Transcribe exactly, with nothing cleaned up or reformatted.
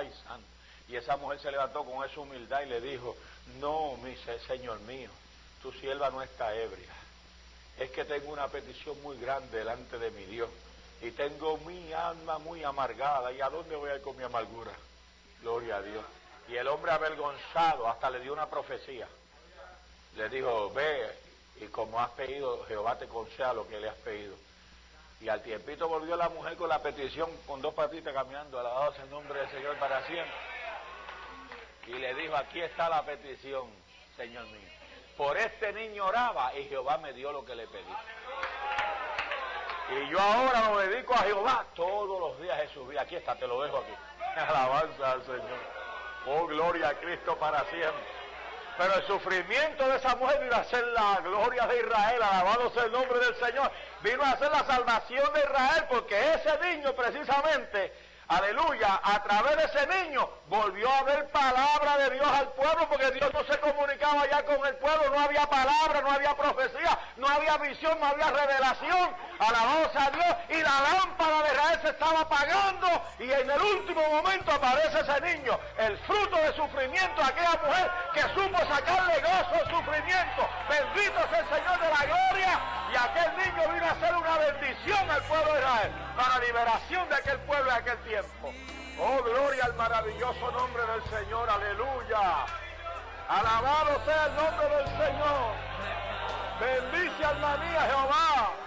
ay santo. Y esa mujer se levantó con esa humildad y le dijo, no, mi Señor mío, tu sierva no está ebria. Es que tengo una petición muy grande delante de mi Dios. Y tengo mi alma muy amargada. ¿Y a dónde voy a ir con mi amargura? Gloria a Dios. Y el hombre avergonzado hasta le dio una profecía. Le dijo, ve, y como has pedido, Jehová te conceda lo que le has pedido. Y al tiempito volvió la mujer con la petición, con dos patitas caminando, alabado sea el nombre del Señor para siempre. Y le dijo, aquí está la petición, Señor mío. Por este niño oraba y Jehová me dio lo que le pedí. Y yo ahora lo dedico a Jehová todos los días de su vida. Aquí está, te lo dejo aquí. Alabanza al Señor. Oh, gloria a Cristo para siempre. Pero el sufrimiento de esa mujer vino a ser la gloria de Israel, alabado sea el nombre del Señor. Vino a ser la salvación de Israel, porque ese niño precisamente, aleluya, a través de ese niño volvió a haber palabra de Dios al pueblo, porque Dios no se comunicaba ya con el pueblo, no había palabra, no había profecía, no había visión, no había revelación, alabado sea Dios, y la lámpara de Israel se estaba apagando, y en el último momento aparece ese niño, el fruto de sufrimiento de aquella mujer que supo sacarle gozo al sufrimiento. Bendito sea el Señor de la gloria, y aquel niño vino a ser una bendición al pueblo de Israel, para liberación de aquel pueblo en aquel tiempo. Oh, gloria al maravilloso nombre del Señor, aleluya. Alabado sea el nombre del Señor. Bendice alma mía Jehová.